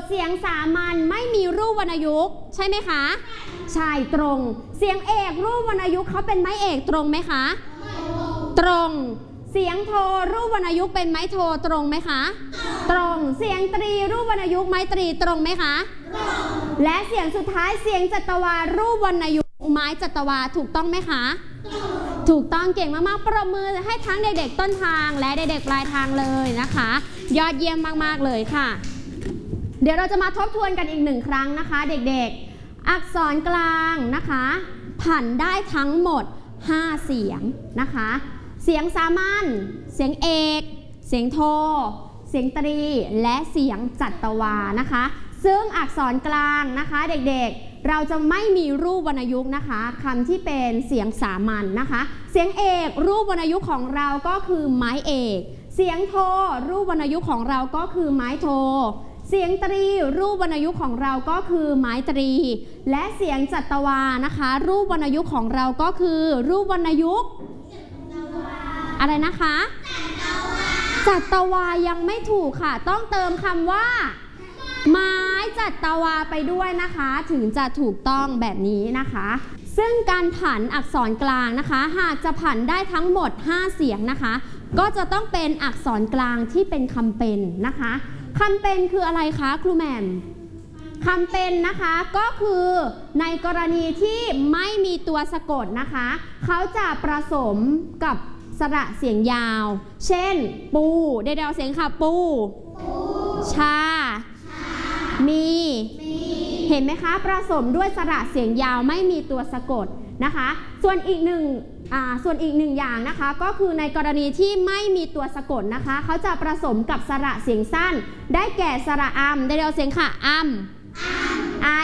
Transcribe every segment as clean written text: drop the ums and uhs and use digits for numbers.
เสียงสามัญไม่มีรูปวรรณยุกต์ใช่ไหมคะใช่ตรงเสียงเอกรูปวรรณยุกต์เขาเป็นไม้เอกตรงไหมคะตรงเสียงโทรูปวรรณยุกต์เป็นไม้โทตรงไหมคะตรงเสียงตรีรูปวรรณยุกต์ไม้ตรีตรงไหมคะและเสียงสุดท้ายเสียงจัตวารูปวรรณยุกต์ไม้จัตวาถูกต้องไหมคะถูกต้องเก่งมากๆปรบมือให้ทั้งเด็กๆต้นทางและเด็กๆปลายทางเลยนะคะยอดเยี่ยมมากๆเลยค่ะเดี๋ยวเราจะมาทบทวนกันอีก1 ครั้งนะคะเด็กๆอักษรกลางนะคะผันได้ทั้งหมด5เสียงนะคะเสียงสามัญเสียงเอกเสียงโทเสียงตรีและเสียงจัตวานะคะซึ่งอักษรกลางนะคะเด็กๆเราจะไม่มีรูปวรรณยุกต์นะคะคำที่เป็นเสียงสามัญนะคะเสียงเอกรูปวรรณยุกต์ของเราก็คือไม้เอกเสียงโทรูปวรรณยุกต์ของเราก็คือไม้โทเสียงตรีรูปวรรณยุกต์ของเราก็คือไม้ตรีและเสียงจัตวานะคะรูปวรรณยุกต์ของเราก็คือรูปวรรณยุกต์อะไรนะคะจัตวายังไม่ถูกค่ะต้องเติมคำว่าไม้จัตวาไปด้วยนะคะถึงจะถูกต้องแบบนี้นะคะซึ่งการผันอักษรกลางนะคะหากจะผันได้ทั้งหมด5เสียงนะคะก็จะต้องเป็นอักษรกลางที่เป็นคำเป็นนะคะคำเป็นคืออะไรคะครูแหม่มคำเป็นนะคะก็คือในกรณีที่ไม่มีตัวสะกดนะคะเขาจะผสมกับสระเสียงยาวเช่นปูเดี๋ยวเสียงค่ะปูชามีเห็นไหมคะผสมด้วยสระเสียงยาวไม่มีตัวสะกดนะคะส่วนอีกหนึ่งอย่างนะคะก็คือในกรณีที่ไม่มีตัวสะกดนะคะเขาจะผสมกับสระเสียงสั้นได้แก่สระอัมเดี๋ยวเสียงค่ะอัมไอ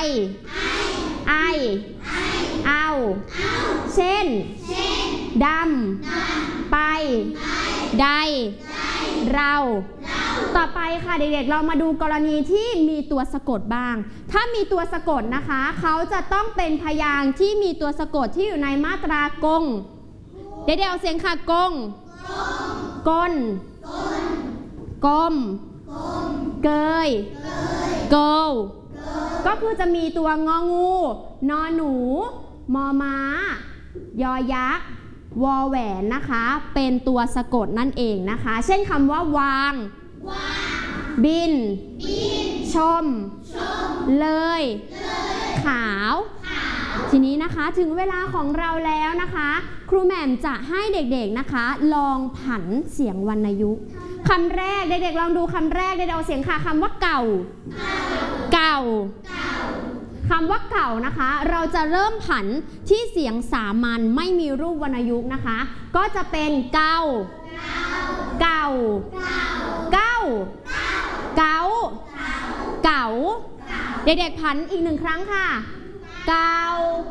เอาเช่นดำไปได้เราต่อไปค่ะเด็กๆเรามาดูกรณีที่มีตัวสะกดบ้างถ้ามีตัวสะกดนะคะเขาจะต้องเป็นพยางค์ที่มีตัวสะกดที่อยู่ในมาตรากงเดี๋ยวเสียงค่ะกงกลกลมเกยเกลก็คือจะมีตัวงองูนอหนูมอม้ายอยักษ์วอแหวนนะคะเป็นตัวสะกดนั่นเองนะคะเช่นคำว่าวางบินชมเลยขาวทีนี้นะคะถึงเวลาของเราแล้วนะคะครูแหม่มจะให้เด็กๆนะคะลองผันเสียงวรรณยุกต์คำแรกเด็กๆลองดูคำแรกเด็กๆเอาเสียงค่ะคำว่าเก่าคำว่าเก่านะคะเราจะเริ่มผันที่เสียงสามัญไม่มีรูปวรรณยุกต์นะคะก็จะเป็นเก่าเด็กๆผันอีก1 ครั้งค่ะเก่า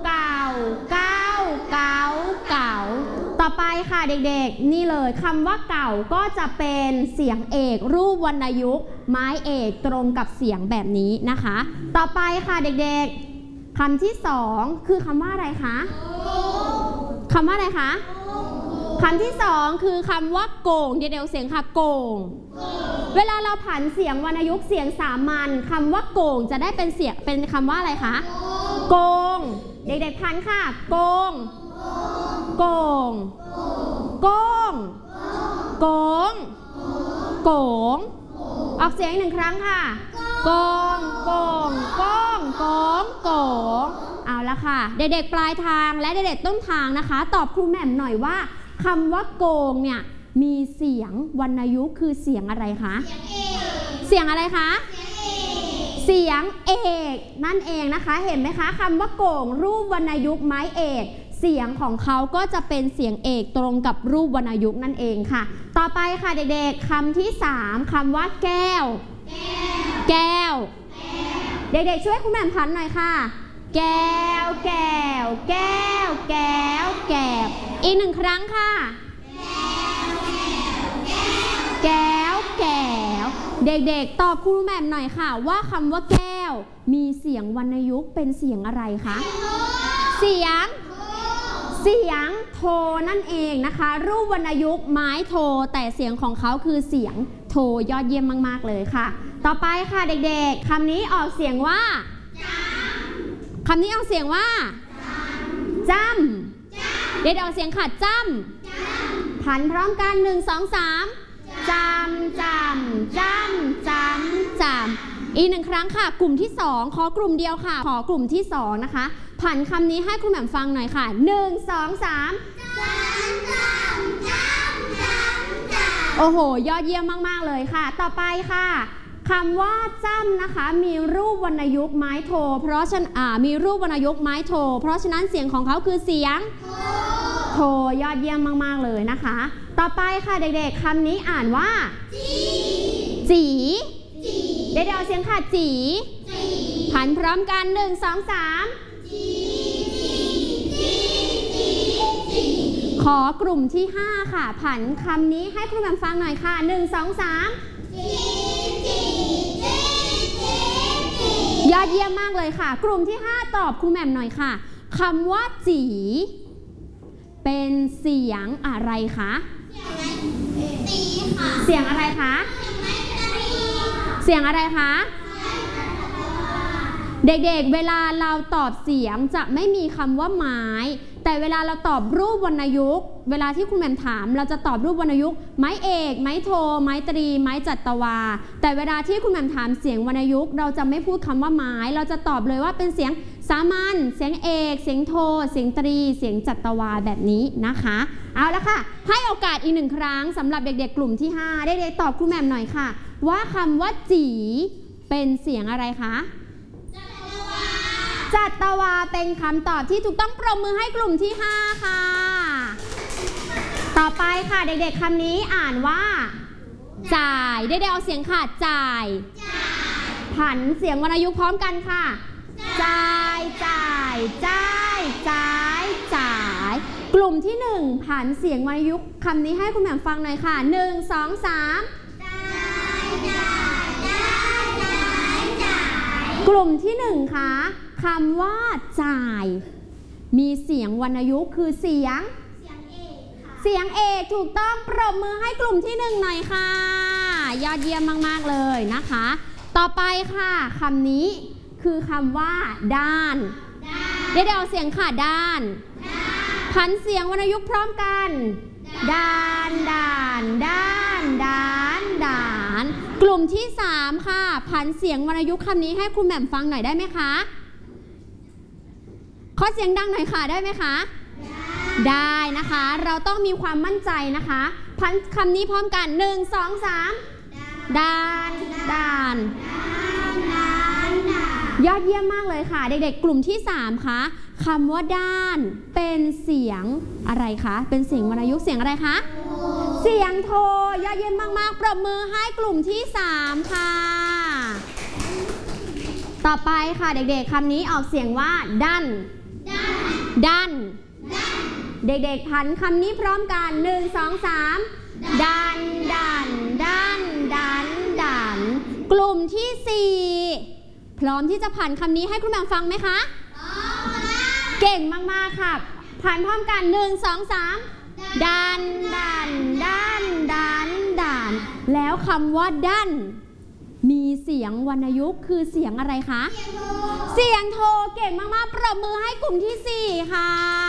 ต่อไปค่ะเด็กๆนี่เลยคำว่าเก่าก็จะเป็นเสียงเอกรูปวรรณยุกต์ไม้เอกตรงกับเสียงแบบนี้นะคะต่อไปค่ะเด็กๆคำที่2คือคำว่าอะไรคะคำว่าอะไรคะคำที่2คือคำว่าโก่งเดี๋ยวเสียงค่ะโก่งเวลาเราผันเสียงวรรณยุกต์เสียงสามัญคำว่าโก่งจะได้เป็นเสียงเป็นคำว่าอะไรคะโกงเด็กๆผันค่ะโกงออกเสียง1 ครั้งค่ะโกงเอาละค่ะเด็กๆปลายทางและเด็กๆต้นทางนะคะตอบครูแหม่มหน่อยว่าคำว่าโกงเนี่ยมีเสียงวรรณยุกต์คือเสียงอะไรคะเสียงอะไรคะเสียงเอกนั่นเองนะคะเห็นไหมคะคำว่าโก่งรูปวรรณยุกต์ไม้เอกเสียงของเขาก็จะเป็นเสียงเอกตรงกับรูปวรรณยุกต์นั่นเองค่ะต่อไปค่ะเด็กๆคำที่3คำว่าแก้วเด็กๆช่วยคุณแหม่มผันหน่อยค่ะแก้วอีก1 ครั้งค่ะแก้วเด็กๆตอบครูแหม่มหน่อยค่ะว่าคำว่าแก้วมีเสียงวรรณยุกต์เป็นเสียงอะไรคะเสียงโทนั่นเองนะคะรูปวรรณยุกต์ไม้โทแต่เสียงของเขาคือเสียงโทโทยอดเยี่ยมมากๆเลยค่ะต่อไปค่ะเด็กๆคำนี้ออกเสียงว่าคำนี้ออกเสียงว่าจำเด็กๆออกเสียงค่ะจำผันพร้อมกัน1 2 3จำอีก1 ครั้งค่ะกลุ่มที่2ขอกลุ่มเดียวค่ะขอกลุ่มที่2นะคะผันคำนี้ให้คุณแหม่มฟังหน่อยค่ะ1 2 3โอ้โหยอดเยี่ยมมากๆเลยค่ะต่อไปค่ะคำว่าจ้ำนะคะมีรูปวรรณยุกต์ไม้โทเพราะฉะนั้นมีรูปวรรณยุกต์ไม้โทเพราะฉะนั้นเสียงของเขาคือเสียงโทยอดเยี่ยมมากๆเลยนะคะต่อไปค่ะเด็กๆคำนี้อ่านว่าจีเด็กๆเอาเสียงค่ะจีผันพร้อมกัน1 2 3ขอกลุ่มที่5ค่ะผันคำนี้ให้ครูแหม่มฟังหน่อยค่ะ1 2 3ยอดเยี่ยมมากเลยค่ะกลุ่มที่5ตอบครูแหม่มหน่อยค่ะคำว่าจีเป็นเสียงอะไรคะเสียงอะไรคะเสียงอะไรคะเด็กๆเวลาเราตอบเสียงจะไม่มีคำว่าไม้แต่เวลาเราตอบรูปวรรณยุกต์เวลาที่คุณแหม่มถามเราจะตอบรูปวรรณยุกต์ไม้เอกไม้โทไม้ตรีไม้จัตวาแต่เวลาที่คุณแหม่มถามเสียงวรรณยุกต์เราจะไม่พูดคำว่าไม้เราจะตอบเลยว่าเป็นเสียงสามัญเสียงเอกเสียงโทเสียงตรีเสียงจัตวาแบบนี้นะคะเอาละค่ะให้โอกาสอีก1 ครั้งสำหรับเด็กๆกลุ่มที่5เด็กๆตอบครูแหม่มหน่อยค่ะว่าคำว่าจีเป็นเสียงอะไรคะจัตวาเป็นคำตอบที่ถูกต้องปรบมือให้กลุ่มที่5ค่ะต่อไปค่ะเด็กๆคำนี้อ่านว่าจ่ายเด็กๆเอาเสียงค่ะจ่ายผันเสียงวรรณยุกต์พร้อมกันค่ะจ่ายกลุ่มที่1ผันเสียงวรรณยุกต์คำนี้ให้คุณแหม่มฟังหน่อยค่ะ1 2 3กลุ่มที่1ค่ะคำว่าจ่ายมีเสียงวรรณยุกต์คือเสียงเอกถูกต้องปรบมือให้กลุ่มที่1หน่อยค่ะยอดเยี่ยมมากๆเลยนะคะต่อไปค่ะคำนี้คือคำว่าด้านเดี๋ยวเอาเสียงค่ะด้านผันเสียงวรรณยุกต์พร้อมกันด้านกลุ่มที่3ค่ะผันเสียงวรรณยุกต์คำนี้ให้คุณแหม่มฟังหน่อยได้ไหมคะขอเสียงดังหน่อยค่ะได้ไหมคะได้นะคะเราต้องมีความมั่นใจนะคะพันคำนี้พร้อมกัน1 2 3ด้านยอดเยี่ยมมากเลยค่ะเด็กๆกลุ่มที่3คะคำว่าด้านเป็นเสียงอะไรคะเป็นเสียงวรรณยุกต์เสียงอะไรคะเสียงโทยอดเยี่ยมมากๆปรบมือให้กลุ่มที่3ค่ะต่อไปค่ะเด็กๆคำนี้ออกเสียงว่าดันเด็กๆผันคำนี้พร้อมกัน1 2 3ดันกลุ่มที่4พร้อมที่จะผันคำนี้ให้คุณแม่ฟังไหมคะเก่งมากๆค่ะผันพร้อมกัน1 2 3ดันแล้วคำว่าดันมีเสียงวรรณยุกต์คือเสียงอะไรคะเสียงโทเก่งมากๆปรบมือให้กลุ่มที่4ค่ะ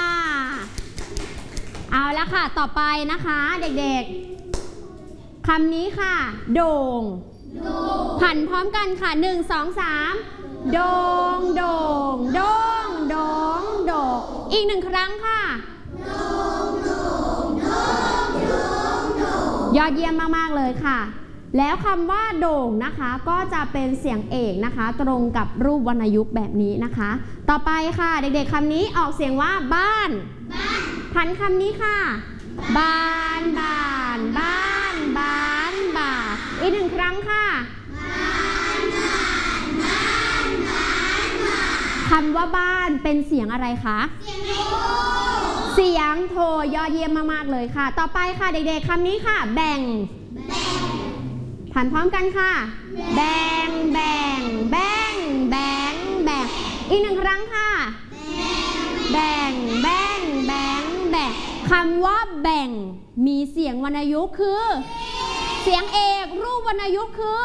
เอาละค่ะต่อไปนะคะเด็กๆคำนี้ค่ะโด่งผันพร้อมกันค่ะ1 2 3โด่งอีก1 ครั้งค่ะยอดเยี่ยมมากๆเลยค่ะแล้วคำว่าโด่งนะคะก็จะเป็นเสียงเอกนะคะตรงกับรูปวรรณยุกต์แบบนี้นะคะต่อไปค่ะเด็กๆคำนี้ออกเสียงว่าบ้านผันคำนี้ค่ะบ้านอีก1 ครั้งค่ะคำว่าบ้านเป็นเสียงอะไรคะเสียงโทยอดเยี่ยมมากๆเลยค่ะต่อไปค่ะเด็กๆคำนี้ค่ะแบ่งผันพร้อมกันค่ะแบ่งอีก1 ครั้งค่ะแบ่งคำว่าแบ่งมีเสียงวรรณยุกต์คือเสียงเอกรูปวรรณยุกต์คือ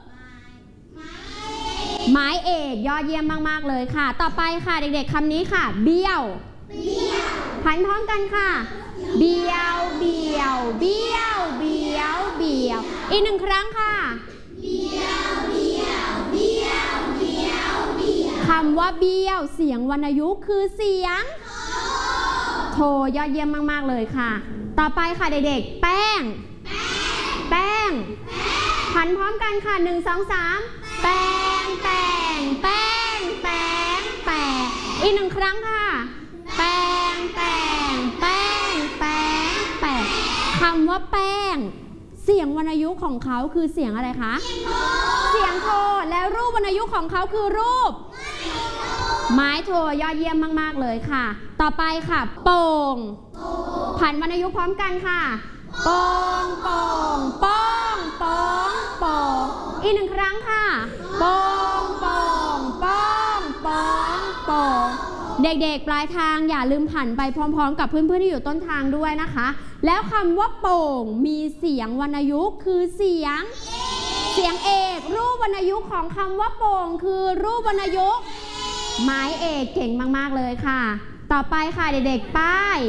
ไม้เอกยอดเยี่ยมมากๆเลยค่ะต่อไปค่ะเด็กๆคำนี้ค่ะเบี้ยวผันพร้อมกันค่ะเบี้ยวเบี้ยวเบี้ยวเบี้ยวเบี้ยวอีก1ครั้งค่ะเบี้ยวเบี้ยวเบี้ยวเบี้ยวเบี้ยวคำว่าเบี้ยวเสียงวรรณยุกต์คือเสียงโทยอดเยี่ยมมากๆเลยค่ะต่อไปค่ะเด็กๆแป้งแป้งผันพร้อมกันค่ะ1 2 3แป้งแป้งแป้งแป้งแป้งอีก1ครั้งค่ะแป้งแป้งแป้งแป้งแป้งคำว่าแป้งเสียงวรรณยุกต์ของเขาคือเสียงอะไรคะเสียงโทแล้วรูปวรรณยุกต์ของเขาคือรูปไม้โทยอดเยี่ยมมากๆเลยค่ะต่อไปค่ะโป่งผันวรรณยุกต์พร้อมกันค่ะโป่งโป่งโป่งโป่งโป่งอีก1ครั้งค่ะโป่งโป่งโป่งโป่งโป่งเด็กๆปลายทางอย่าลืมผันไปพร้อมๆกับเพื่อนๆที่อยู่ต้นทางด้วยนะคะแล้วคำว่าโป่งมีเสียงวรรณยุกต์คือเสียงเอกรูปวรรณยุกต์ของคำว่าโป่งคือรูปวรรณยุกต์ไม้เอกเก่งมากๆเลยค่ะต่อไปค่ะเด็กๆป้าย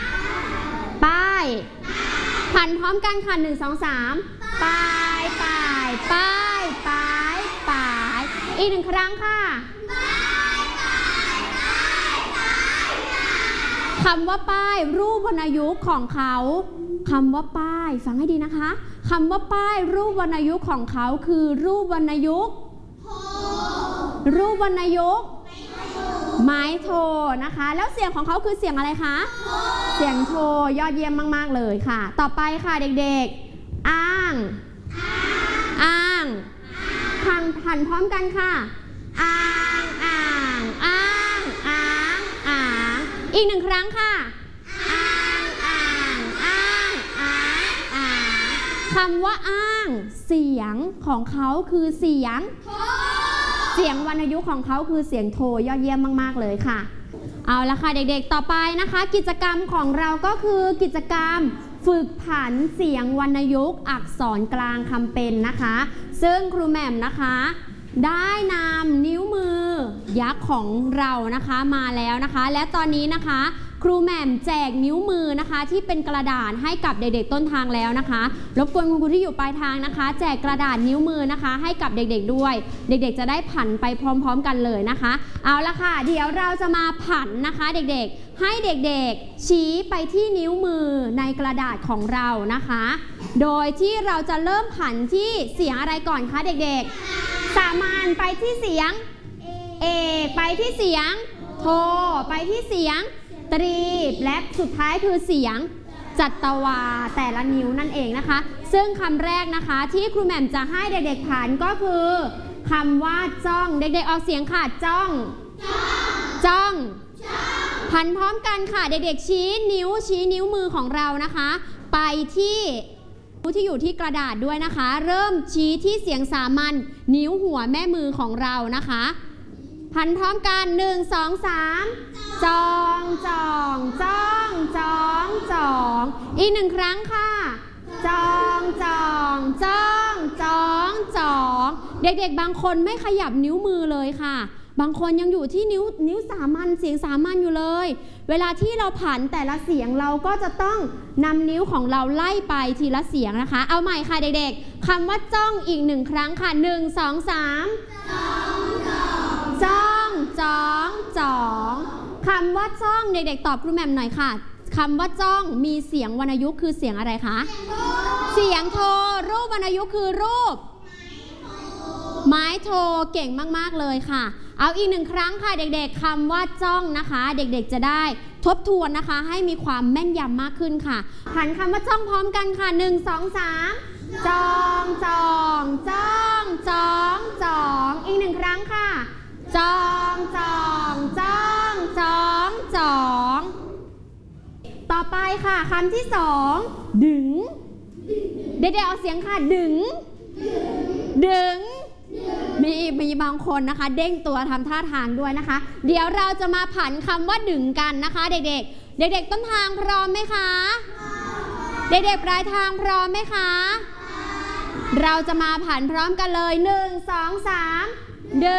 ผันพร้อมกันค่ะ1 2 3ป้ายป้ายป้ายป้ายป้ายอีก1ครั้งค่ะคำว่าป้ายรูปวรรณยุกต์ของเขาคำว่าป้ายฟังให้ดีนะคะคำว่าป้ายรูปวรรณยุกต์ของเขาคือรูปวรรณยุกต์ไม้โทนะคะแล้วเสียงของเขาคือเสียงอะไรคะเสียงโทยอดเยี่ยมมากๆเลยค่ะต่อไปค่ะเด็กๆอ้างผันพร้อมกันค่ะอ้างอีก1ครั้งค่ะคำว่าอ้างเสียงของเขาคือเสียงวรรณยุกต์ของเขาคือเสียงโทยอดเยี่ยมมากๆเลยค่ะเอาละค่ะเด็กๆต่อไปนะคะกิจกรรมของเราก็คือกิจกรรมฝึกผันเสียงวรรณยุกต์อักษรกลางคำเป็นนะคะซึ่งครูแหม่มนะคะได้นำนิ้วมือยักษ์ของเรานะคะมาแล้วนะคะและตอนนี้นะคะครูแหม่มแจกนิ้วมือนะคะที่เป็นกระดาษให้กับเด็กๆต้นทางแล้วนะคะรบกวนคุณครูที่อยู่ปลายทางนะคะแจกกระดาษนิ้วมือนะคะให้กับเด็กๆด้วยเด็กๆจะได้ผันไปพร้อมๆกันเลยนะคะเอาละค่ะเดี๋ยวเราจะมาผันนะคะเด็กๆให้เด็กๆชี้ไปที่นิ้วมือในกระดาษของเรานะคะโดยที่เราจะเริ่มผันที่เสียงอะไรก่อนคะเด็กๆสามัญไปที่เสียงเอกไปที่เสียงโทไปที่เสียงตรีบและสุดท้ายคือเสียงจัตวาแต่ละนิ้วนั่นเองนะคะซึ่งคำแรกนะคะที่ครูแหม่มจะให้เด็กๆผันก็คือคำว่าจ้องเด็กๆออกเสียงค่ะจ้องผันพร้อมกันค่ะเด็กๆชี้นิ้วมือของเรานะคะไปที่อยู่ที่กระดาษด้วยนะคะเริ่มชี้ที่เสียงสามัญนิ้วหัวแม่มือของเรานะคะผันพร้อมกัน1 2 3จ้องอีก1ครั้งค่ะจ้องเด็กๆบางคนไม่ขยับนิ้วมือเลยค่ะบางคนยังอยู่ที่นิ้วสามัญเสียงสามัญอยู่เลยเวลาที่เราผันแต่ละเสียงเราก็จะต้องนำนิ้วของเราไล่ไปทีละเสียงนะคะเอาใหม่ค่ะเด็กๆคำว่าจ้องอีก1ครั้งค่ะ1 2 3จ้องคำว่าจ้องเด็กๆตอบครูแหม่มหน่อยค่ะคำว่าจ้องมีเสียงวรรณยุกต์คือเสียงอะไรคะเสียงโทรูปวรรณยุกต์คือรูปไม้โทเก่งมากๆเลยค่ะเอาอีก1ครั้งค่ะเด็กๆคำว่าจ้องนะคะเด็กๆจะได้ทบทวนนะคะให้มีความแม่นยำมากขึ้นค่ะผันคำว่าจ้องพร้อมกันค่ะ1 2 3จ้องอีก1ครั้งค่ะจ้องต่อไปค่ะคำที่2ดึงเด็กๆเอาเสียงค่ะดึงมีบางคนนะคะเด้งตัวทำท่าทางด้วยนะคะเดี๋ยวเราจะมาผันคำว่าดึงกันนะคะเด็กๆต้นทางพร้อมไหมคะเด็กๆปลายทางพร้อมไหมคะเราจะมาผันพร้อมกันเลย1 2 3